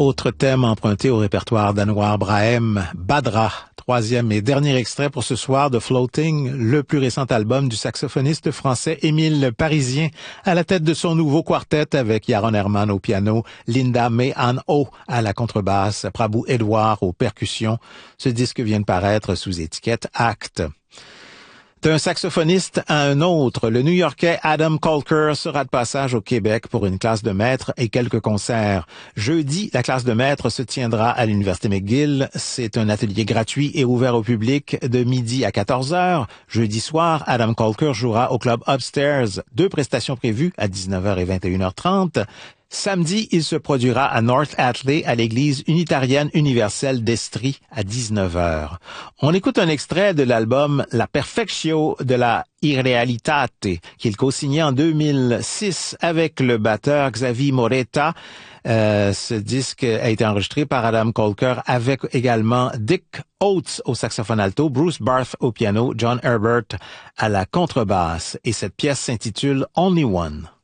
Autre thème emprunté au répertoire d'Anouar Brahim, Badra, troisième et dernier extrait pour ce soir de Floating, le plus récent album du saxophoniste français Émile Parisien, à la tête de son nouveau quartet avec Yaron Herman au piano, Linda May Ann O à la contrebasse, Prabhu Edouard aux percussions. Ce disque vient de paraître sous étiquette Act. D'un saxophoniste à un autre, le New-Yorkais Adam Colker sera de passage au Québec pour une classe de maître et quelques concerts. Jeudi, la classe de maître se tiendra à l'Université McGill. C'est un atelier gratuit et ouvert au public de midi à 14h. Jeudi soir, Adam Colker jouera au club Upstairs. 2 prestations prévues à 19h et 21h30. Samedi, il se produira à North Atlee à l'église unitarienne universelle d'Estrie à 19h. On écoute un extrait de l'album La Perfectio de la Irrealitate qu'il co-signait en 2006 avec le batteur Xavier Moreta. Ce disque a été enregistré par Adam Colker avec également Dick Oates au saxophone alto, Bruce Barth au piano, John Herbert à la contrebasse. Et cette pièce s'intitule Only One.